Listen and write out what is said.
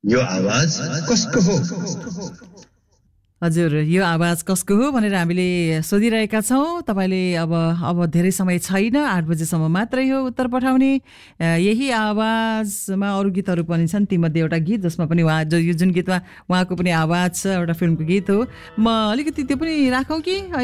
यो आवाज कसको हो? हजुर, यो आवाज कसको हो भनेर हामीले सोधिरहेका छौँ। तपाईँले अब धेरै समय छैन, 8 बजेसम्म मात्रै हो उत्तर पठाउने। यही आवाजमा अरू गीतहरू पनि छन्, तीमध्ये एउटा गीत जसमा पनि जुन गीतमा उहाँको पनि आवाज छ, एउटा फिल्मको गीत हो। म अलिकति त्यो पनि राखौँ कि